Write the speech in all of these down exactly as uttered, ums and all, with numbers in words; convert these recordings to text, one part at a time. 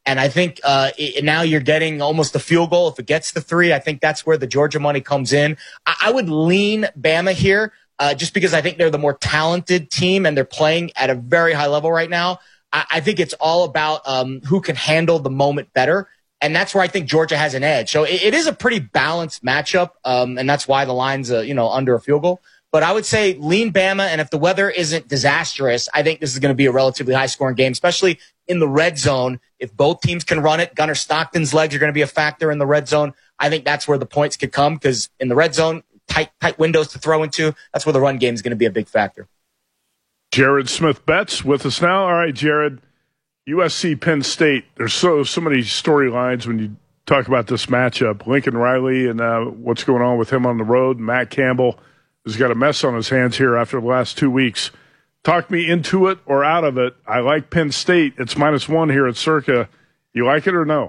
And I think uh, it, now you're getting almost a field goal. If it gets to three, I think that's where the Georgia money comes in. I, I would lean Bama here uh, just because I think they're the more talented team and they're playing at a very high level right now. I, I think it's all about um, who can handle the moment better. And that's where I think Georgia has an edge. So it, it is a pretty balanced matchup, um, and that's why the line's uh, you know under a field goal. But I would say lean Bama, and if the weather isn't disastrous, I think this is going to be a relatively high-scoring game, especially in the red zone. If both teams can run it, Gunnar Stockton's legs are going to be a factor in the red zone. I think that's where the points could come because in the red zone, tight tight windows to throw into, that's where the run game is going to be a big factor. Jared Smith Betts with us now. All right, Jared, U S C Penn State. There's so so many storylines when you talk about this matchup. Lincoln Riley and uh, what's going on with him on the road. Matt Campbell has got a mess on his hands here after the last two weeks. Talk me into it or out of it. I like Penn State. It's minus one here at Circa. You like it or no?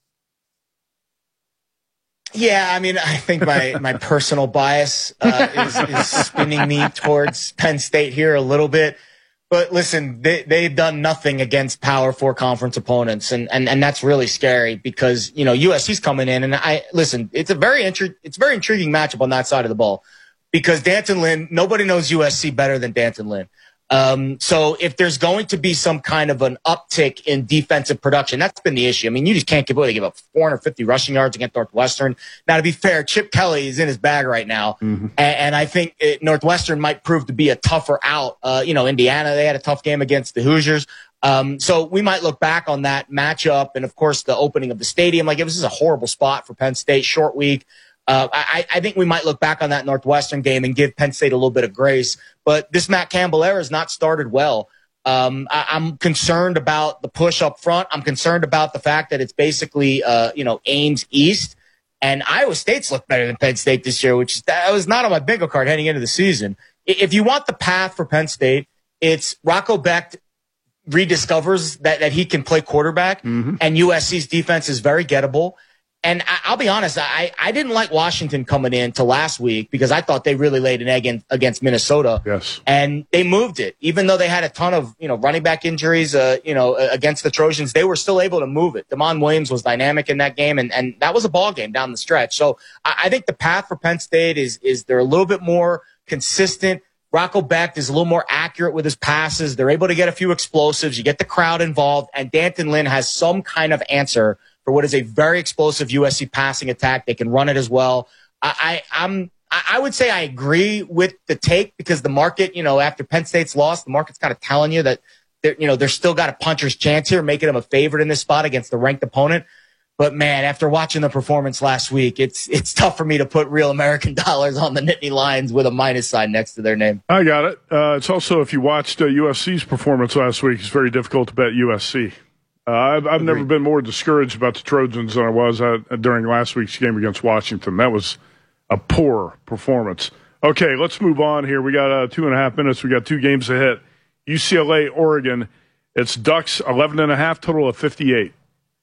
Yeah, I mean, I think my, my personal bias uh, is, is spinning me towards Penn State here a little bit. But listen, they, they've done nothing against Power Four conference opponents, and, and, and that's really scary because, you know, U S C's coming in, and I listen, it's a very intri- it's a very intriguing matchup on that side of the ball because D'Anton Lynn, nobody knows U S C better than D'Anton Lynn. Um, so if there's going to be some kind of an uptick in defensive production, that's been the issue. I mean, you just can't give away. They give up four hundred fifty rushing yards against Northwestern. Now, to be fair, Chip Kelly is in his bag right now. Mm-hmm. And, and I think it, Northwestern might prove to be a tougher out. Uh, you know, Indiana, they had a tough game against the Hoosiers. Um, so we might look back on that matchup. And of course, the opening of the stadium, like it was just a horrible spot for Penn State, short week. Uh, I, I think we might look back on that Northwestern game and give Penn State a little bit of grace. But this Matt Campbell era has not started well. Um, I, I'm concerned about the push up front. I'm concerned about the fact that it's basically, uh, you know, Ames East. And Iowa State's looked better than Penn State this year, which that was not on my bingo card heading into the season. If you want the path for Penn State, it's Rocco Becht rediscovers that, that he can play quarterback, mm-hmm. and U S C's defense is very gettable. And I, I'll be honest, I, I didn't like Washington coming in to last week because I thought they really laid an egg in, against Minnesota. Yes. And they moved it. Even though they had a ton of, you know, running back injuries, uh, you know, against the Trojans, they were still able to move it. Damon Williams was dynamic in that game, and, and that was a ball game down the stretch. So I, I think the path for Penn State is, is they're a little bit more consistent. Rocco Becht is a little more accurate with his passes. They're able to get a few explosives. You get the crowd involved, and D'Anton Lynn has some kind of answer for what is a very explosive U S C passing attack. They can run it as well. I, I, I'm, I would say I agree with the take because the market, you know, after Penn State's loss, the market's kind of telling you that, they're, you know, they're still got a puncher's chance here, making them a favorite in this spot against the ranked opponent. But man, after watching the performance last week, it's it's tough for me to put real American dollars on the Nittany Lions with a minus sign next to their name. I got it. Uh, it's also, if you watched uh, U S C's performance last week, it's very difficult to bet U S C. Uh, I've, I've never been more discouraged about the Trojans than I was uh, during last week's game against Washington. That was a poor performance. Okay, let's move on here. We got uh, two and a half minutes. We got two games ahead. U C L A, Oregon. It's Ducks, eleven and a half, total of fifty-eight.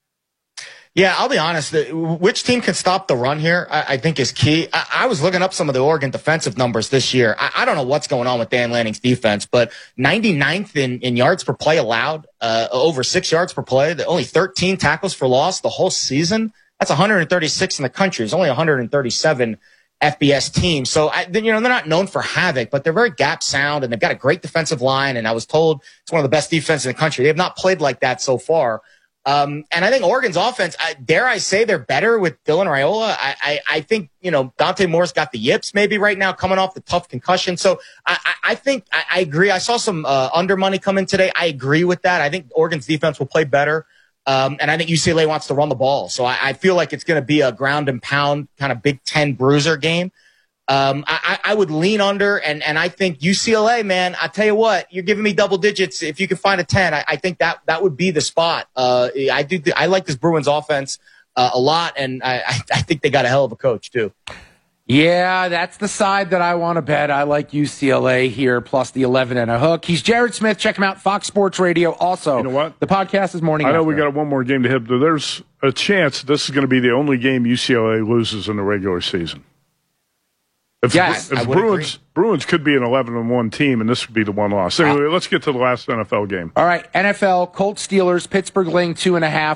Yeah, I'll be honest. Which team can stop the run here, I, I think, is key. I, I was looking up some of the Oregon defensive numbers this year. I, I don't know what's going on with Dan Lanning's defense, but ninety-ninth in, in yards per play allowed, uh, over six yards per play. The, only thirteen tackles for loss the whole season. That's one hundred thirty-six in the country. There's only one hundred thirty-seven F B S teams. So, I, you know, they're not known for havoc, but they're very gap sound, and they've got a great defensive line. And I was told it's one of the best defenses in the country. They have not played like that so far. Um, and I think Oregon's offense, I, dare I say, they're better with Dylan Raiola. I, I, I think, you know, Dante Moore's got the yips maybe right now coming off the tough concussion. So I, I, I think I, I agree. I saw some uh, under money come in today. I agree with that. I think Oregon's defense will play better. Um, and I think U C L A wants to run the ball. So I, I feel like it's going to be a ground and pound kind of Big Ten bruiser game. Um, I, I would lean under, and, and I think U C L A, man, I tell you what, you're giving me double digits. If you can find a ten, I, I think that, that would be the spot. Uh, I do, I like this Bruins offense, uh, a lot, and I, I think they got a hell of a coach too. Yeah, that's the side that I want to bet. I like U C L A here, plus the eleven and a hook. He's Jared Smith. Check him out, Fox Sports Radio. Also, you know what? The podcast is morning. I know after. we got one more game to hit, but there's a chance this is going to be the only game U C L A loses in the regular season. If, yes, if Bruins agree. Bruins could be an eleven and one team, and this would be the one loss. Anyway, uh, let's get to the last N F L game. All right, N F L, Colts, Steelers, Pittsburgh laying two and a half.